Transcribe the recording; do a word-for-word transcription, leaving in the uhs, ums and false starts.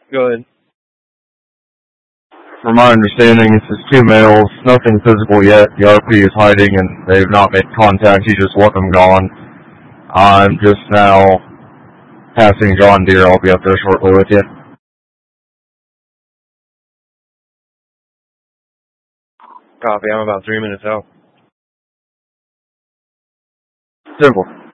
Go ahead. From my understanding, it's just two males, nothing physical yet. The R P is hiding and they've not made contact. He just left them gone. I'm just now passing John Deere. I'll be up there shortly with you. Copy. I'm about three minutes out. Simple.